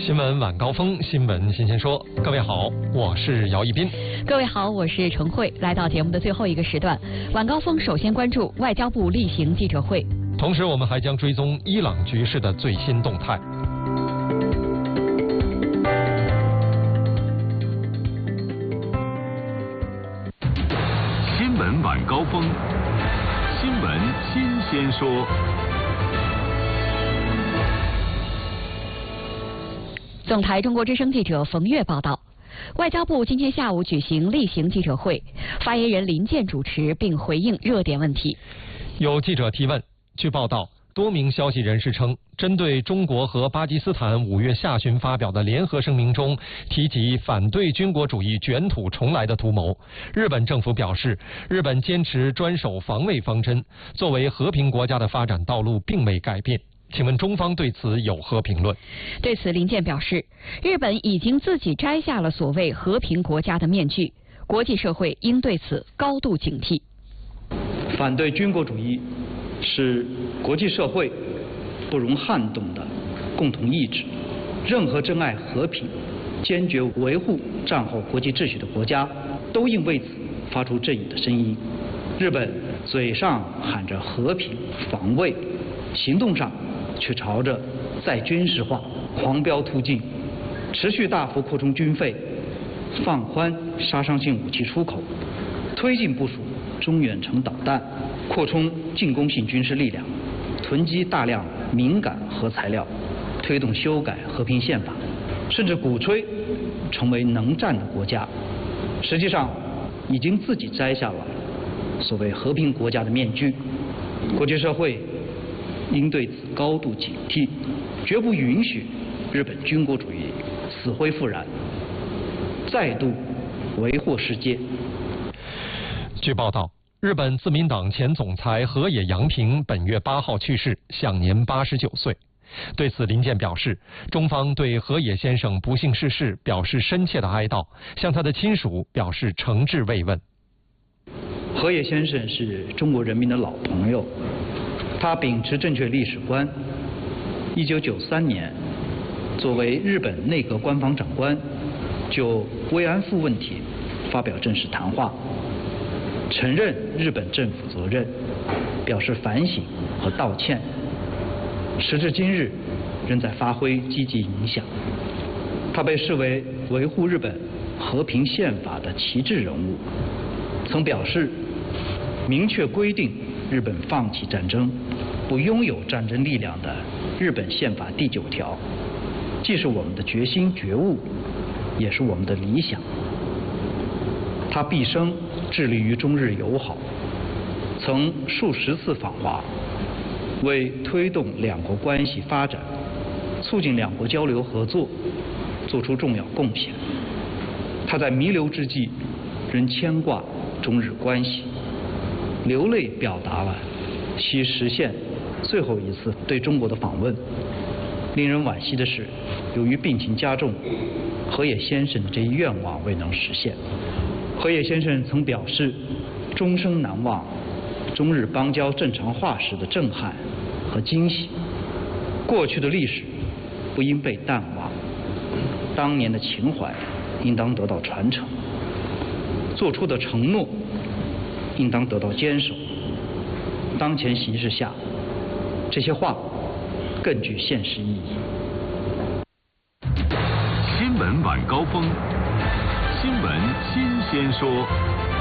新闻晚高峰，新闻新鲜说。各位好，我是姚一斌。 各位好，我是程慧。来到节目的最后一个时段，晚高峰首先关注外交部例行记者会。 同时，我们还将追踪伊朗局势的最新动态。 新闻晚高峰，新闻新鲜说。 总台中国之声记者冯月报道，外交部今天下午举行例行记者会，发言人林健主持并回应热点问题。 有记者提问，据报道，多名消息人士称，针对中国和巴基斯坦5月下旬发表的联合声明中提及反对军国主义卷土重来的图谋，日本政府表示，日本坚持专守防卫方针，作为和平国家的发展道路并未改变。请问中方对此有何评论？ 对此，林健表示，日本已经自己摘下了所谓和平国家的面具，国际社会应对此高度警惕。 反对军国主义是国际社会不容撼动的共同意志，任何珍爱和平、坚决维护战后国际秩序的国家都应为此发出正义的声音。日本嘴上喊着和平防卫，行动上却朝着再军事化狂飙突进，持续大幅扩充军费，放宽杀伤性武器出口，推进部署中远程导弹，扩充进攻性军事力量，囤积大量敏感核材料，推动修改和平宪法，甚至鼓吹成为能战的国家，实际上已经自己摘下了所谓和平国家的面具。国际社会应对此高度警惕，绝不允许日本军国主义死灰复燃，再度为祸世界。 据报道，日本自民党前总裁河野洋平本月8号去世，享年89岁。对此，林健表示，中方对河野先生不幸逝世表示深切的哀悼，向他的亲属表示诚挚慰问。 河野先生是中国人民的老朋友，他秉持正确历史观。1993年，作为日本内阁官房长官，就慰安妇问题发表正式谈话，承认日本政府责任，表示反省和道歉。时至今日，仍在发挥积极影响。他被视为维护日本和平宪法的旗帜人物，曾表示，明确规定日本放弃战争，不拥有战争力量的日本宪法第9条，既是我们的决心觉悟，也是我们的理想。他毕生致力于中日友好，曾数十次访华，为推动两国关系发展、促进两国交流合作做出重要贡献。他在弥留之际仍牵挂中日关系，流泪表达了其实现最后一次对中国的访问。令人惋惜的是，由于病情加重，河野先生的这一愿望未能实现。河野先生曾表示，终生难忘中日邦交正常化时的震撼和惊喜。过去的历史不应被淡忘，当年的情怀应当得到传承，做出的承诺应当得到坚守。当前形势下，这些话更具现实意义。 新闻晚高峰，新闻新鲜说。